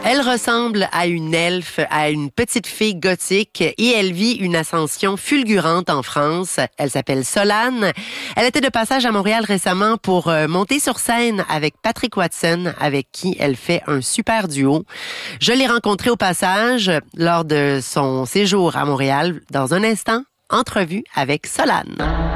Elle ressemble à une elfe, à une petite fille gothique et elle vit une ascension fulgurante en France. Elle s'appelle Solane. Elle était de passage à Montréal récemment pour monter sur scène avec Patrick Watson, avec qui elle fait un super duo. Je l'ai rencontrée au passage lors de son séjour à Montréal. Dans un instant, entrevue avec Solane.